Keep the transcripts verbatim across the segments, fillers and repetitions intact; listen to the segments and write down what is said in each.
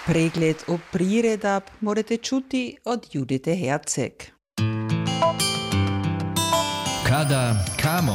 Pregled o priredab morete čuti od Judite Herceg. Kada kamo?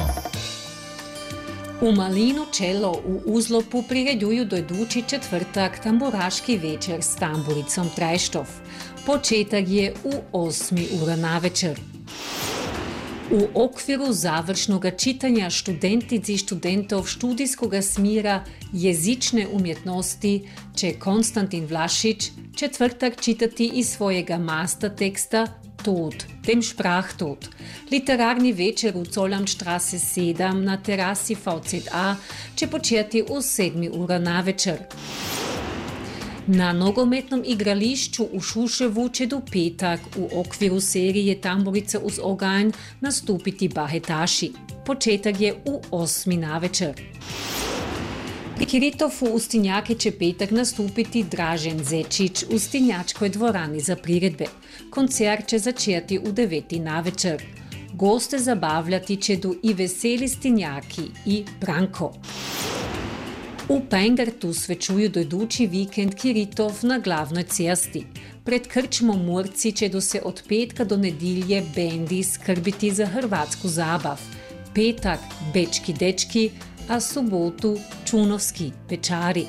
U Malinu Čelo u Uzlopu prireduju dojuči četvrtak tamburaški večer s tamburicom Trajštov. Početak je u osmi ura navečer. U okviru završnog čitanja študentici i študentov študijskog smjera jezične umjetnosti će Konstantin Vlašić četvrtak čitati iz svojega master teksta Tod, dem Sprachtod. Literarni večer u Zollernstraße sedem na terasi V Z A će početi u sedmi ura navečer. Na nogometnom igrališću u Šuševu će do petak u okviru serije Tamburica uz oganj nastupiti bahetaši. Početak je u osmi navečer. Pri Kiritofu u Stinjake će petak nastupiti Dražen Zečić u Stinjačkoj dvorani za priredbe. Koncert će začeti u deveti navečer. Goste zabavljati će do i Veseli Stinjaki i Branko. U Pengertu svečuju dojuči vikend Kiritov na glavnoj cesti. Pred krčmom Murci će do se od petka do nedilje bendi skrbiti za hrvatsku zabav. Petak Bečki dečki, a subotu Čunovski pečari.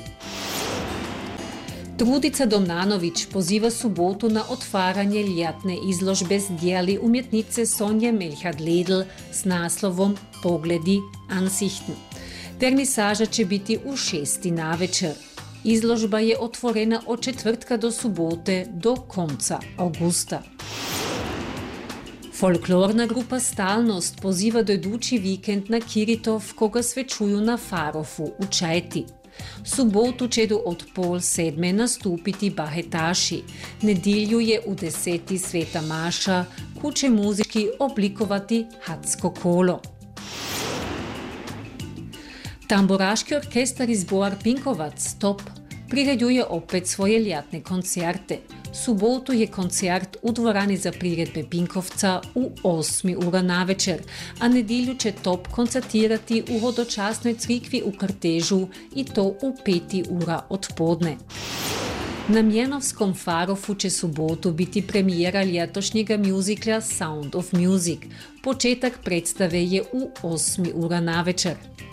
Trudica Domnanović poziva subotu na otvaranje ljetne izložbe s dijeli umjetnice Sonje Melchard-Ledl s naslovom Pogledi Ansichten. Vernisaža će biti u šesti navečer. Izložba je otvorena od četvrtka do subote do konca augusta. Folklorna grupa Stalnost poziva dojuči vikend na Kiritov, koga svečuju na Farofu u Čajti. Subotu će do od pol sedme nastupiti bahetaši. Nedilju je u deseti Sveta Maša, kuće muzički oblikovati Hatsko kolo. Tamburaški orkestar i zbor Pinkovac Top prireduje opet svoje ljetne koncerte. Subotu je koncert u dvorani za priredbe Pinkovca u osmi ura navečer, a nedilju će Top koncertirati u hodočasnoj crikvi u Krtežu i to u peti ura od podne. Na Mjenovskom Farofu će subotu biti premijera ljetošnjega mjuzikla Sound of Music. Početak predstave je u osmi ura navečer.